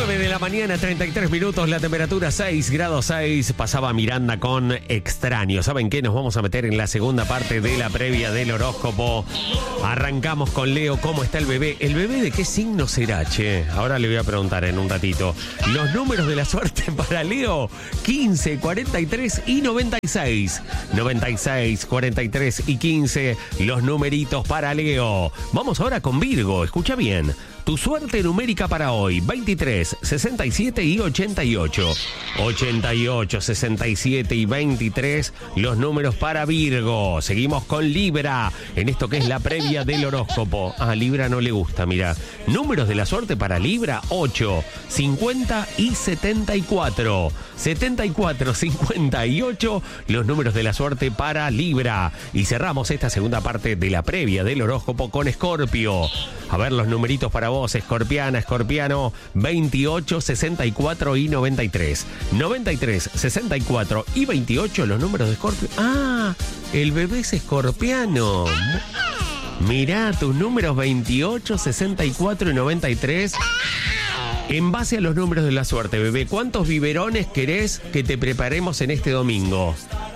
9 de la mañana, 33 minutos, la temperatura 6 grados 6. Pasaba Miranda con Extraño. ¿Saben qué? Nos vamos a meter en la segunda parte de la previa del horóscopo. Arrancamos con Leo. ¿Cómo está el bebé? ¿El bebé de qué signo será, che? Ahora le voy a preguntar en un ratito. Los números de la suerte para Leo: 15, 43 y 96. 96, 43 y 15. Los numeritos para Leo. Vamos ahora con Virgo. Escucha bien. Tu suerte numérica para hoy: 23, 67 y 88. 88, 67 y 23, los números para Virgo. Seguimos con Libra, en esto que es la previa del horóscopo. A Libra no le gusta, mira. Números de la suerte para Libra: 8, 50 y 74. 74, 58, los números de la suerte para Libra. Y cerramos esta segunda parte de la previa del horóscopo con Escorpio. A ver los numeritos para vos, escorpiana, escorpiano: 28, 64 y 93. 93, 64 y 28, los números de Escorpio. Ah, el bebé es escorpiano. Mirá, tus números 28, 64 y 93. En base a los números de la suerte, bebé, ¿cuántos biberones querés que te preparemos en este domingo?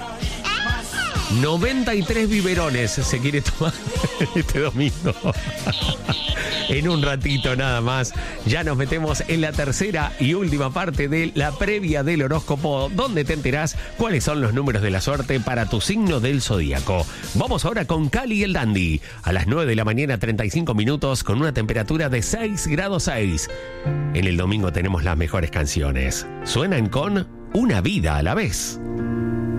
93 biberones se quiere tomar este domingo. En un ratito nada más, ya nos metemos en la tercera y última parte de la previa del horóscopo, donde te enterás cuáles son los números de la suerte para tu signo del zodíaco. Vamos ahora con Cali y el Dandy. A las 9 de la mañana, 35 minutos, con una temperatura de 6 grados 6. En el domingo tenemos las mejores canciones. Suenan con Una vida a la vez.